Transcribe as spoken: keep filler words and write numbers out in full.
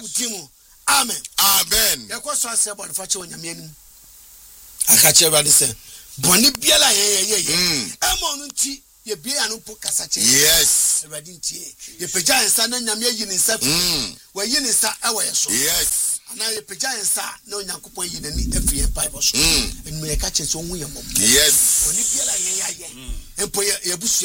Timu. Amen. Amen. Yakwa so ase bo fa che onyame anim. Aka che ba de se boni biala ye ye ye. Emo no nti ye bia ya no po kasa che. Yes. Everybody ntie. Ye peja ensa na nyame yi ni nsa. Wa yi ni nsa e wa ye so. Yes. Na ye peja ensa na onyankopon yi nani afie bible so. Enu ye ka che so hu ye mom. Yes. Boni biala ye ye ye. Empo ye busu